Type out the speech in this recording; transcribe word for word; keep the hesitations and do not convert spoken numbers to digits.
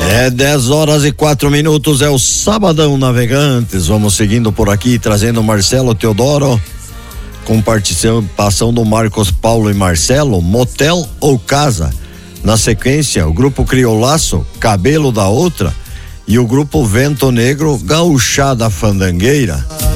É dez horas e quatro minutos, é o Sabadão Navegantes. Vamos seguindo por aqui, trazendo Marcelo Teodoro, com participação do Marcos Paulo e Marcelo, Motel ou Casa. Na sequência, o grupo Criolaço, Cabelo da Outra, e o grupo Vento Negro, Gauchada Fandangueira.